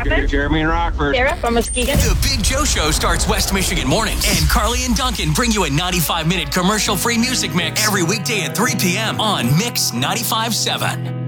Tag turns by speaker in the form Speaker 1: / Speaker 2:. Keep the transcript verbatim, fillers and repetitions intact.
Speaker 1: Rapids.
Speaker 2: Jeremy in Rockford.
Speaker 1: Sarah from Muskegon.
Speaker 3: The Big Joe Show starts West Michigan mornings. And Carly and Duncan bring you a ninety-five minute commercial-free music mix every weekday at three p.m. on Mix ninety-five point seven.